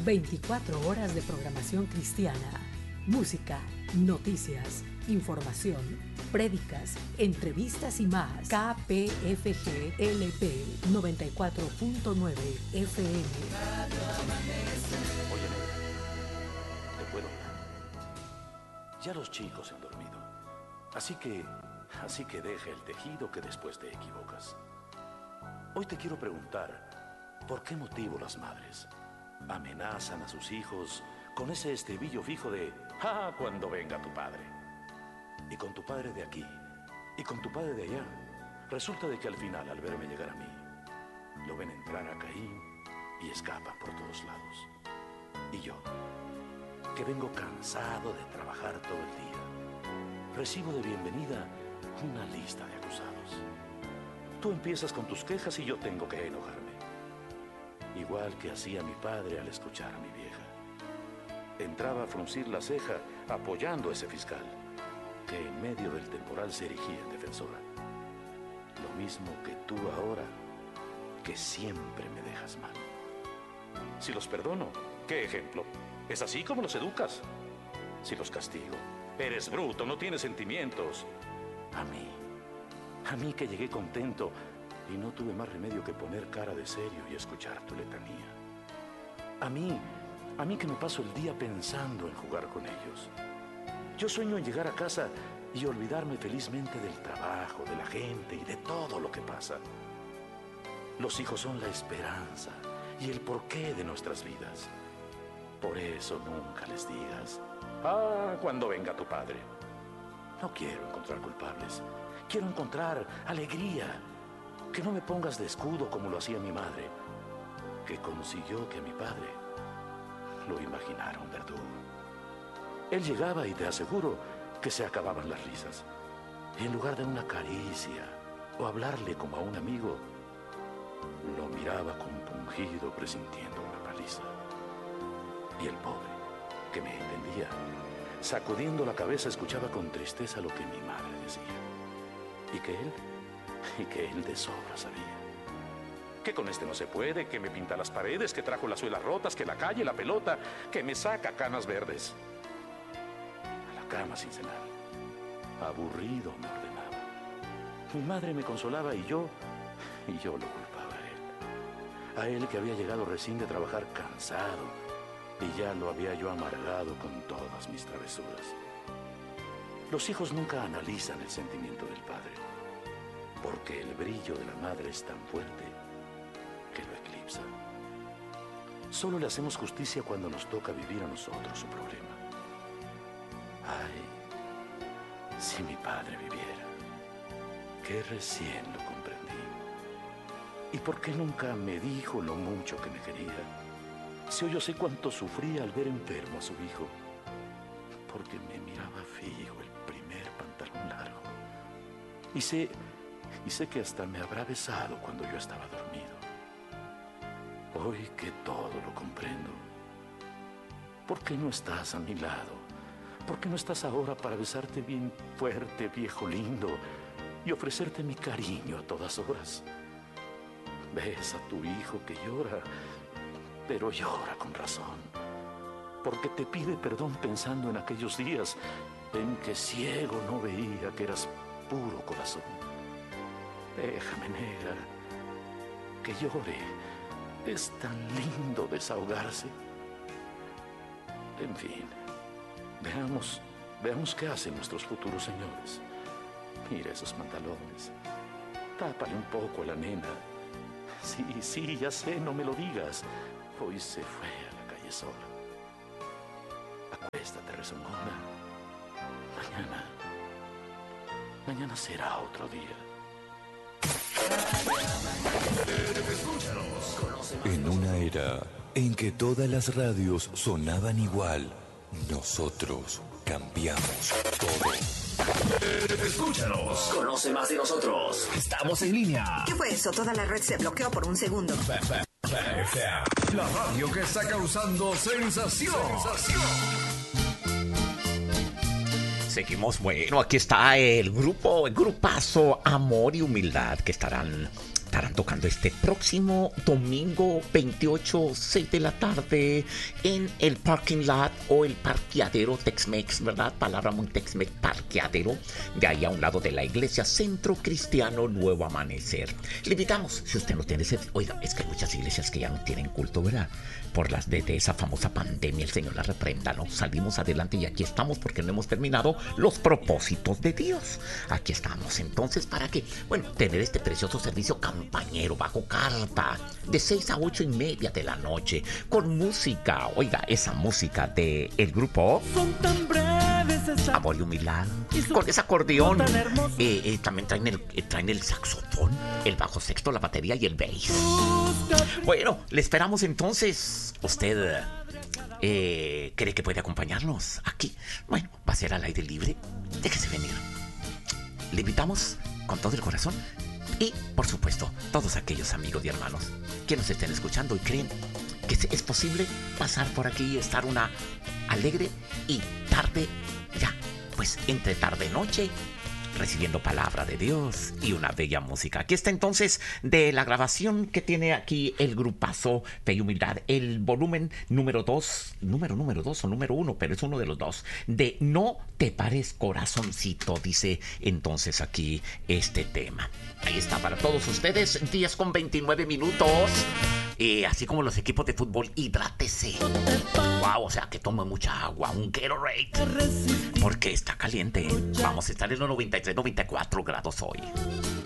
24 horas de programación cristiana, música, noticias, información, prédicas, entrevistas y más. KPFG LP 94.9 FM. Oye, ¿te puedo hablar? Ya los chicos han dormido. Así que deja el tejido que después te equivocas. Hoy te quiero preguntar, ¿por qué motivo las madres amenazan a sus hijos con ese estribillo fijo de cuando venga tu padre? Y con tu padre de aquí, y con tu padre de allá, resulta de que al final, al verme llegar a mí, lo ven entrar a Caín y escapan por todos lados. Y yo, que vengo cansado de trabajar todo el día, recibo de bienvenida una lista de acusados. Tú empiezas con tus quejas y yo tengo que enojarme. Igual que hacía mi padre al escuchar a mi vieja. Entraba a fruncir la ceja apoyando a ese fiscal, que en medio del temporal se erigía en defensora. Lo mismo que tú ahora, que siempre me dejas mal. Si los perdono, ¿qué ejemplo? ¿Es así como los educas? Si los castigo, eres bruto, no tienes sentimientos. A mí que llegué contento y no tuve más remedio que poner cara de serio y escuchar tu letanía. A mí que me paso el día pensando en jugar con ellos. Yo sueño en llegar a casa y olvidarme felizmente del trabajo, de la gente y de todo lo que pasa. Los hijos son la esperanza y el porqué de nuestras vidas. Por eso nunca les digas, cuando venga tu padre. No quiero encontrar culpables, quiero encontrar alegría. Que no me pongas de escudo como lo hacía mi madre, que consiguió que a mi padre lo imaginara un verdugo. Él llegaba y te aseguro que se acababan las risas. Y en lugar de una caricia o hablarle como a un amigo, lo miraba compungido presintiendo una paliza. Y el pobre, que me entendía, sacudiendo la cabeza escuchaba con tristeza lo que mi madre decía. Y que él de sobra sabía. Que con este no se puede, que me pinta las paredes, que trajo las suelas rotas, que la calle, la pelota, que me saca canas verdes. A la cama sin cenar. Aburrido me ordenaba. Mi madre me consolaba y yo lo culpaba a él. A él que había llegado recién de trabajar cansado y ya lo había yo amargado con todas mis travesuras. Los hijos nunca analizan el sentimiento del padre, porque el brillo de la madre es tan fuerte que lo eclipsa. Solo le hacemos justicia cuando nos toca vivir a nosotros su problema. Ay, si mi padre viviera, que recién lo comprendí. ¿Y por qué nunca me dijo lo mucho que me quería? Si hoy yo sé cuánto sufría al ver enfermo a su hijo, porque me miraba fijo el primer pantalón largo. Y sé que hasta me habrá besado cuando yo estaba dormido. Hoy que todo lo comprendo, ¿por qué no estás a mi lado? ¿Por qué no estás ahora para besarte bien fuerte, viejo lindo, y ofrecerte mi cariño a todas horas? Ves a tu hijo que llora, pero llora con razón, porque te pide perdón pensando en aquellos días en que ciego no veía que eras puro corazón. Déjame, negra, que llore. Es tan lindo desahogarse. En fin, veamos qué hacen nuestros futuros señores. Mira esos pantalones. Tápale un poco a la nena. Sí, ya sé, no me lo digas. Hoy se fue a la calle sola. Acuéstate, rezongona. Mañana será otro día. En una era en que todas las radios sonaban igual, nosotros cambiamos todo. Escúchanos. Conoce más de nosotros. Estamos en línea. ¿Qué fue eso? Toda la red se bloqueó por un segundo. La radio que está causando sensación. Seguimos, bueno, aquí está el grupazo Amor y Humildad, que estarán estarán tocando este próximo domingo 28, 6 de la tarde en el parking lot o el parqueadero Tex-Mex, ¿verdad? Palabra muy Tex-Mex, parqueadero, de ahí a un lado de la iglesia Centro Cristiano Nuevo Amanecer. Le invitamos, si usted no tiene ese... Oiga, es que hay muchas iglesias que ya no tienen culto, ¿verdad? Por las de esa famosa pandemia, el Señor la reprenda, ¿no? Salimos adelante y aquí estamos porque no hemos terminado los propósitos de Dios. Aquí estamos entonces para que, bueno, tener este precioso servicio campañero bajo carta de 6 a 8:30 de la noche con música, oiga, esa música de el grupo Amor y Humildad, con ese acordeón. También traen el saxofón, el bajo sexto, la batería y el bass. Bueno, le esperamos entonces. ¿Usted cree que puede acompañarnos aquí? Bueno, va a ser al aire libre. Déjese venir. Le invitamos con todo el corazón. Y, por supuesto, todos aquellos amigos y hermanos que nos estén escuchando y creen que es posible pasar por aquí y estar una alegre y tarde, ya, pues entre tarde y noche, recibiendo palabra de Dios y una bella música. Aquí está entonces de la grabación que tiene aquí el grupazo Fe y Humildad, el volumen número 2 o número 1, pero es uno de los dos, de No te pares corazoncito, dice entonces aquí este tema. Ahí está para todos ustedes, 10:29. Así como los equipos de fútbol, hidrátese. Wow, o sea que tome mucha agua, un Gatorade, porque está caliente. Vamos a estar en los 93, 94 grados hoy.